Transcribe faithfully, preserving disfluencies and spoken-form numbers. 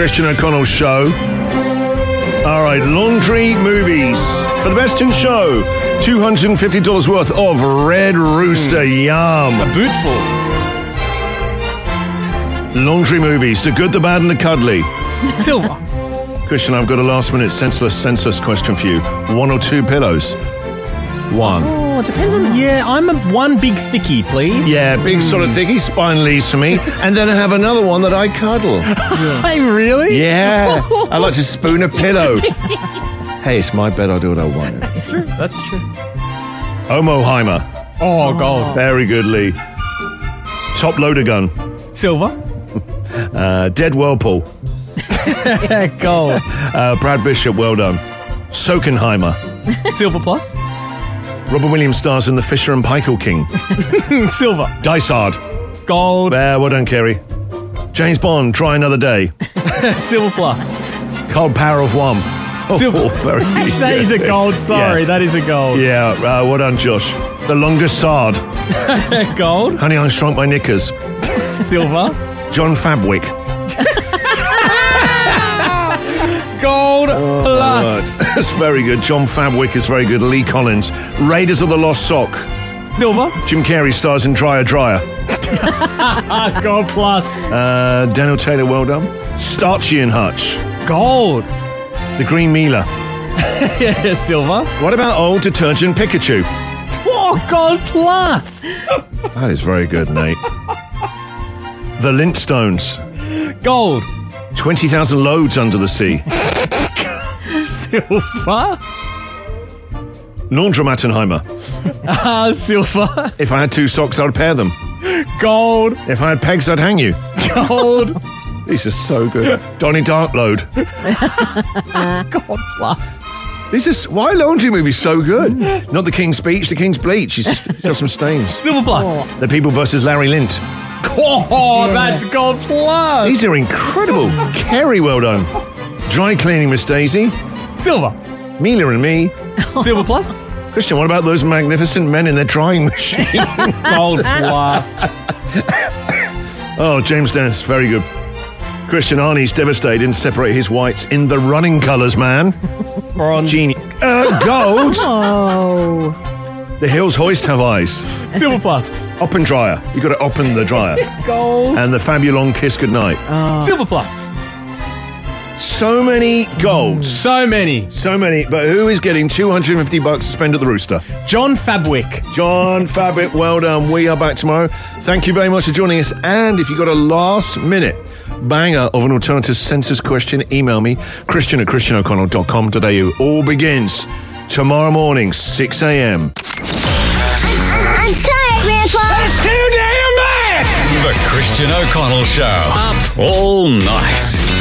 Christian O'Connell Show. All right, laundry movies. For the best in show, two hundred fifty dollars worth of Red Rooster. Mm. Yum. A boot full. Laundry movies. The good, the bad, and the cuddly. Silver. Christian, I've got a last-minute senseless, senseless question for you. One or two pillows? One. Oh, it depends on... Yeah, I'm a one big thickie, please. Yeah, big mm. sort of thickie, spine leaves for me. And then I have another one that I cuddle. Hey, really? Yeah. I like to spoon a pillow. Hey, it's my bed, I'll do what I want. That's true. That's true. Homoheimer. Oh, gold. Very good, Lee. Top loader gun. Silver. Uh, dead whirlpool. Gold. Uh, Brad Bishop, well done. Sokenheimer. Silver plus. Robin Williams stars in The Fisher and Paykel King. Silver. Dysart. Gold. Uh, well done, Kerry. James Bond, Try Another Day. Silver plus. Cold Power of One. Oh, Silver. Very, that yeah. is a gold, sorry. Yeah. That is a gold. Yeah, uh, well done, Josh. The Longest Sard. Gold. Honey, I Shrunk My Knickers. Silver. John Fabwick. Gold oh, plus. That's very good. John Fabwick is very good. Lee Collins. Raiders of the Lost Sock. Silver. Jim Carrey stars in Dryer Dryer. Gold plus. Uh, Daniel Taylor, well done. Starchy and Hutch. Gold. The Green Mealer. Yeah, silver. What about Old Detergent Pikachu? Oh, gold plus. That is very good, Nate. The Lintstones. Gold. twenty thousand Loads Under the Sea. Silver. Laundromatenheimer. Ah, uh, silver. If I had two socks, I would pair them. Gold. If I had pegs, I'd hang you. Gold. These are so good. Donnie Darkload. Gold plus. This is why are laundry movies so good? Not The King's Speech, The King's Bleach. He's, he's got some stains. Silver plus. Oh. The People versus Larry Lint. Oh, yeah. That's gold plus. These are incredible. Kerry, well done. Dry Cleaning, Miss Daisy. Silver. Mila and Me. Silver plus. Christian, what about those magnificent men in their drying machine? Gold plus. Oh, James Dennis, very good. Christian, Arnie's devastated and separate his whites in The Running Colours, man. Bronze. Genie. Uh, gold. Oh. The Hills Hoist Have Eyes. Silver plus. Oppen Dryer. You got to open the dryer. Gold. And The Fabulon Kiss Goodnight. Oh. Silver plus. So many golds. So many. So many. But who is getting two hundred fifty bucks to spend at the Rooster? John Fabwick. John Fabwick, well done. We are back tomorrow. Thank you very much for joining us. And if you've got a last minute banger of an alternative census question, email me, Christian at christian o'connell dot com today. It all begins tomorrow morning, six a.m. I'm tired, Grandpa. That's too damn bad. The Christian O'Connell Show. Up all night.